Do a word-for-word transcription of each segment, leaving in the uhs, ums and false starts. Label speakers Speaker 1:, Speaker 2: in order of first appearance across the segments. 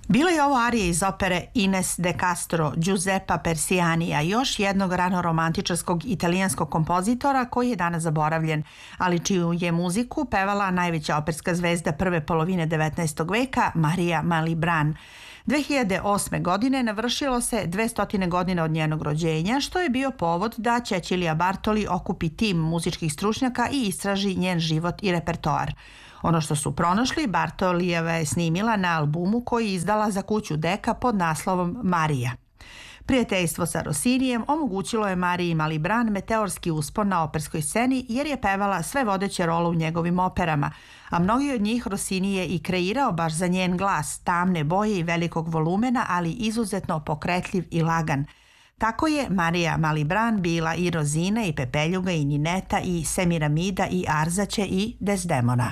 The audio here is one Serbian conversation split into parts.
Speaker 1: Bilo je ovo arija iz opere Ines de Castro Giuseppa Persianija, još jednog rano-romantičarskog italijanskog kompozitora koji je danas zaboravljen, ali čiju je muziku pevala najveća operska zvezda prve polovine devetnaestog veka, Marija Malibran. dve hiljade osme. godine navršilo se dvesta godina od njenog rođenja, što je bio povod da Cecilia Bartoli okupi tim muzičkih stručnjaka i istraži njen život i repertoar. Ono što su pronašli, Bartolijeva je snimila na albumu koji je izdala za kuću Deka pod naslovom Marija. Prijateljstvo sa Rossinijem omogućilo je Mariji Malibran meteorski uspon na operskoj sceni jer je pevala sve vodeće role u njegovim operama, a mnogi od njih Rossini je i kreirao baš za njen glas, tamne boje i velikog volumena, ali izuzetno pokretljiv i lagan. Tako je Marija Malibran bila i Rozina i Pepeljuga i Nineta i Semiramida i Arzaće i Desdemona.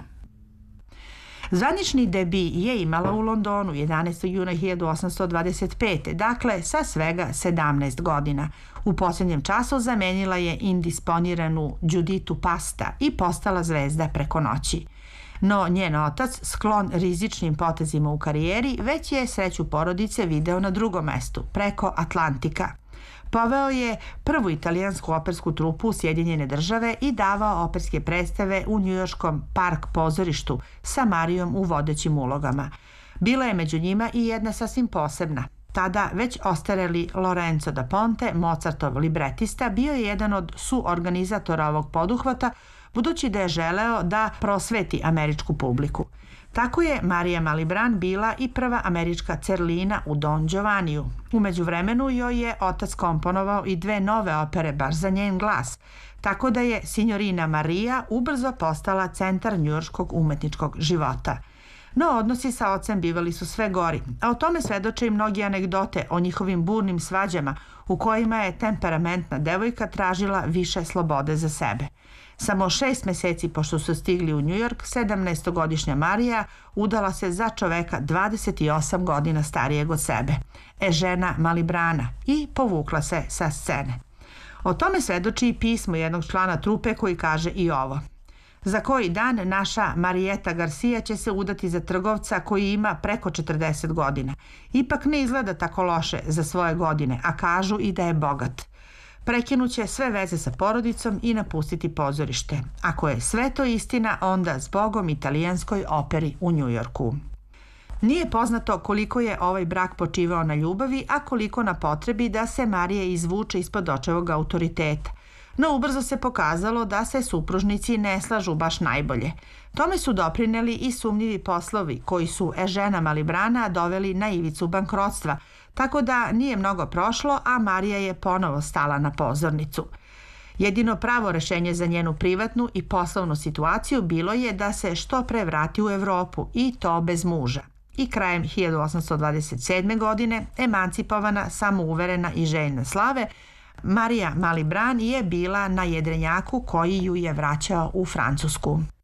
Speaker 1: Zvanični debi je imala u Londonu jedanaestog juna hiljadu osamsto dvadeset pete. dakle sa svega sedamnaest godina. U posljednjem času zamenila je indisponiranu Giuditu Pasta i postala zvezda preko noći. No njen otac, sklon rizičnim potezima u karijeri, već je sreću porodice video na drugom mestu, preko Atlantika. Poveo je prvu italijansku opersku trupu u Sjedinjene države i davao operske predstave u njujorškom Park pozorištu sa Marijom u vodećim ulogama. Bila je među njima i jedna sasvim posebna. Tada već ostareli Lorenzo da Ponte, Mozartov libretista, bio je jedan od suorganizatora ovog poduhvata, budući da je želeo da prosveti američku publiku. Tako je Marija Malibran bila i prva američka Cerlina u Don Giovanniju. U međuvremenu joj je otac komponovao i dve nove opere baš za njen glas, tako da je Signorina Marija ubrzo postala centar njujorškog umetničkog života. No odnosi sa ocem bivali su sve gori, a o tome svedoče i mnogi anegdote o njihovim burnim svađama u kojima je temperamentna devojka tražila više slobode za sebe. Samo šest meseci pošto su stigli u Njujork, sedamnaestogodišnja Marija udala se za čoveka dvadeset osam godina starijeg od sebe, Eugena Malibrana, i povukla se sa scene. O tome svedoči i pismo jednog člana trupe koji kaže i ovo. Za koji dan naša Marieta Garcia će se udati za trgovca koji ima preko četrdeset godina. Ipak ne izgleda tako loše za svoje godine, a kažu i da je bogat. Prekinuće sve veze sa porodicom i napustiti pozorište. Ako je sve to istina, onda zbogom italijanskoj operi u Njujorku. Nije poznato koliko je ovaj brak počivao na ljubavi, a koliko na potrebi da se Marija izvuče ispod očevog autoriteta. No ubrzo se pokazalo da se supružnici ne slažu baš najbolje. Tome su doprineli i sumnjivi poslovi koji su Eugena Malibrana doveli na ivicu bankrotstva, tako da nije mnogo prošlo, a Marija je ponovo stala na pozornicu. Jedino pravo rešenje za njenu privatnu i poslovnu situaciju bilo je da se što pre vrati u Evropu, i to bez muža. I krajem hiljadu osamsto dvadeset sedme. godine, emancipovana, samouverena i željna slave, Marija Malibran je bila na jedrenjaku koji ju je vraćao u Francusku.